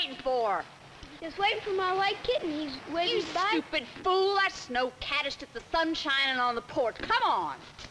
waiting for? Just waiting for my white kitten. He's waving You goodbye. stupid fool. That snow cat is just the sun shining on the porch. Come on.